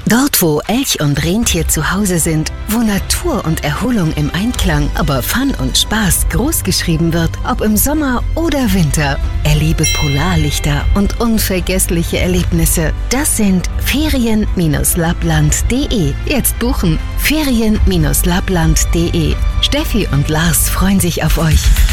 Dort, wo Elch und Rentier zu Hause sind, wo Natur und Erholung im Einklang, aber Fun und Spaß großgeschrieben wird, ob im Sommer oder Winter. Erlebe Polarlichter und unvergessliche Erlebnisse. Das sind Ferien-Lappland.de. Jetzt buchen. Ferien-Lappland.de. Steffi und Lars freuen sich auf euch.